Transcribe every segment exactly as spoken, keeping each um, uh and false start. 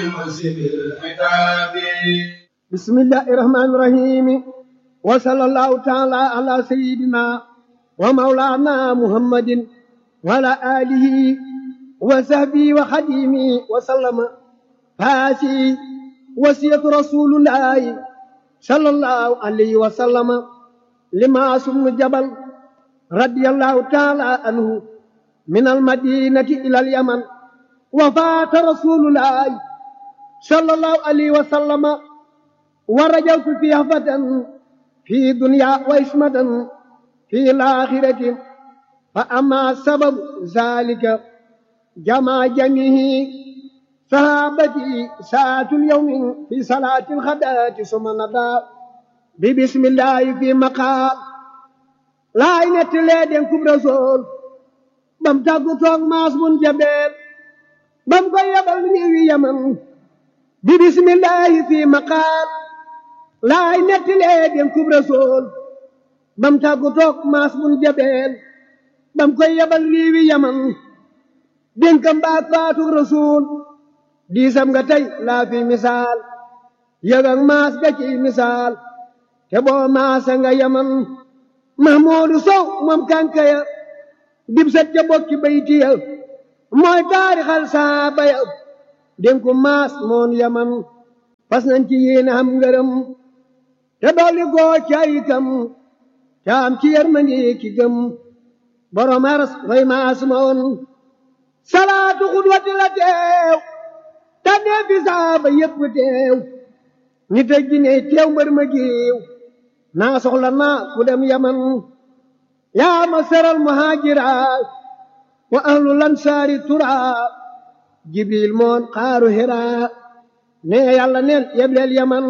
بسم الله الرحمن الرحيم وصلى الله تعالى على سيدنا ومولانا محمد وعلى آله وصحبه وخديمه وسلم. هذه وصية رسول الله صلى الله عليه وسلم لمعاذ بن جبل رضي الله تعالى عنه من المدينة إلى اليمن. وفات رسول الله صلى الله عليه وسلم ورجوت في هفة في دنيا وإسمة في الآخرة. فأما سبب ذلك جمع جميع صحابتي ساعة اليوم في صلاة الغداة ثم نضى ببسم الله في مقام لا ينتلي دينكم رسول بم تاكو توك ماس من جبل بم كو يبل نيوي يمن ببسم الله في مقام لا ينتلي دينكم رسول بم تاكو توك ماس من جبل بم كو يبل نيوي يمن دينكم باك فاتو رسول diisam nga tey laa fi misaal yëg ak maas ga ci misaal te boo maasa nga yaman Mahmoodu Sow moom kànka ya dib sat ca bokki bayti ya mooy taarixal saaba ya dénku maas moon yaman fas nañ ci yéene am ngërëm te dolli goo ci ay kam te am ci yërmande ki gëm borom aras roy maas moon salaatu xudwati la teew tànnee fi saaba yépp teew nit ak jinne teew mbër ma géew naa soxla naa ku dem yaman yaa ma seral muhaajira wa ahlu lansaari tura jibril moon xaaru hira ne yàlla neel yebleel yaman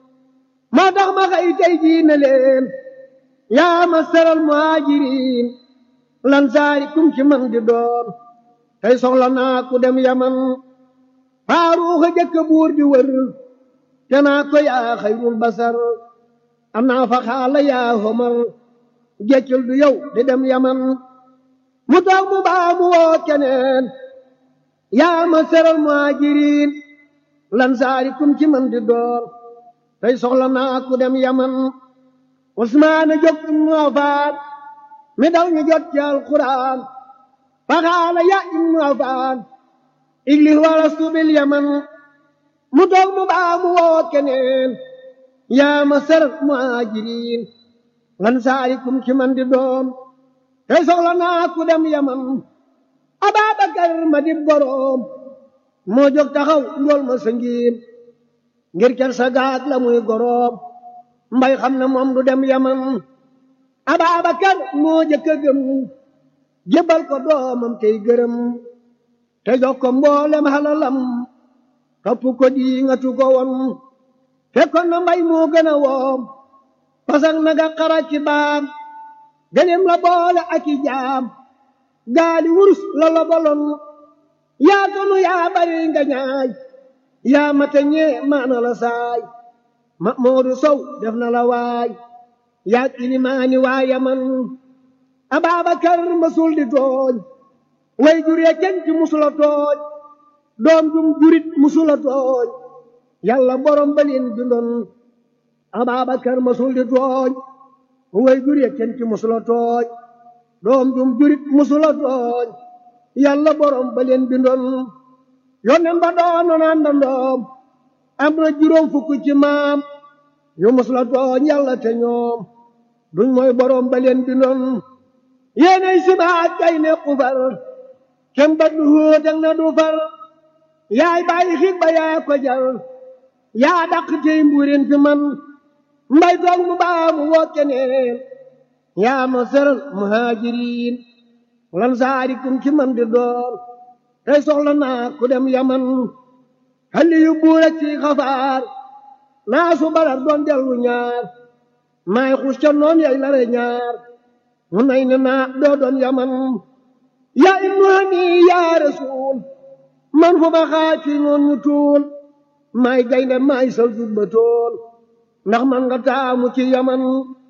moo tax ma xëy tey jii ne leen yaa ma seral muhaajiriin lansaari kum ci man di doon tey soxla naa ku dem yaman faaruuxa jëkk buur di wër te naa ko yaa xayrul basar am naa fa xaala yaa homar jeccul du yow di dem yaman mu toog mu baa mu woo keneen yaa ma seral muhaajiriin lansaari kum ci man di door tey soxla naa ku dem yaman usmaana jóg ibnu afaan mi daw ñu jot ci alquran fa xaala yaa ibnu afaan iglis walastu bil yaman mu toog mu baa mu woo keneen yaa ma seral muhaajiriin lansaari kum ci man di doon tey soxla naa ku dem yaman Ababakar ma di boroom moo jóg taxaw njool ma sangiim ngir ker sa gaag la muy goroom mbay xam na moom du dem yaman Ababakar moo jëkk a gëm jébbal ko doomam tey gërëm te jox ko mboolem halalam topp ko di nga tu ko won fekkoon na mbay moo gën a woom pasak naga xara ci baam gëlem la boole ak i jaam gaali wurus la la bolon yaa tonu yaa bari nga ñaay yaa mata ñee maana la saay Mahmoodu Sow def na la waay yaa ilimaani waa yaman Ababakar masul di tooñ way juree kenn ci musula tooñ doom jum jurit musula tooñ yàlla borom balin bindoon Ababakar masul di tooñ way juree kenn ci musula tooñ doom jum jurit musula tooñ yàlla borom balin bindoon yonen ba doon naan ndoom am na juróom fukk ci maam yu musula tooñ yàlla te ñoom duñ mooy borom balin bindoon yéenay sibaat kay ne xufar kem ba du hóotang na du far yaay bàyyi xig ba yaa ko jar yaa dàq tey mbuurin fi man mbay toog mu baa mu woo keneen yaa ma seral muhaajiriin lansaari kum ci man di doon tey soxla naa ku dem yaman xalli yu buur ak ci xafaar naa su balar doon dellu ñaar maay xus ca noon yay lare ñaar mu nay ne naa doo doon yaman yaa ibnu hani yaa rasuul man fu ma xaaj fi noon ñu tuul maay gaynde maay sal jut ba tool ndax man nga taamu ci yaman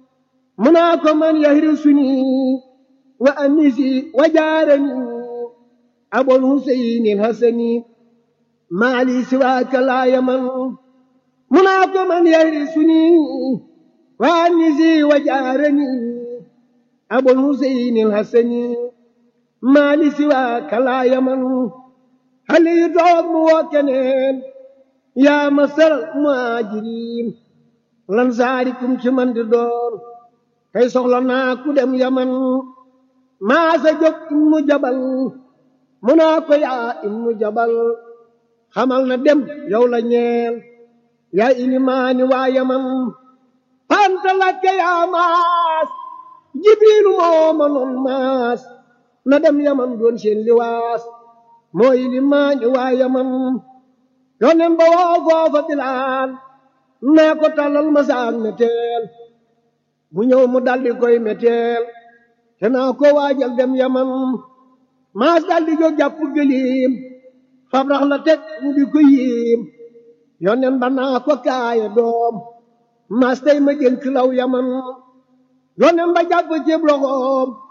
mu naa ko man yahri suni wa anisi wa jaarani abul huseyni hasani maali siwaaka laa yaman mu naa ko man yarisuni waa nisi wa jaarani abul huseyni alhasani maali siwaaka laa yaman hali yu toog mu woo keneen yaa masal muhaajiriin lan saarikum ci man di doon tey soxla naa ku dem yaman maasa jóg ibnu jabal mu naa ko yaa ibnu jabal xamal na dem yow la ñeel yaa ilimaani waa yaman panta lakke yaa maas jibriilu moo ma noon maas na dem yaman doon seen liwaas moo ilimaani waa yaman yonen ba woo foofa bilaal naa ko tàllal ma saak meteel mu ñëw mu daldi koy meteel te naa ko waajal dem yaman maas daldi jóg jàpp gëliim fab rax la teg mu di ko yiim yonen ba naa ko kaaye doom maas tey ma jënk law yaman yonen ba jàpp ceeb loxoom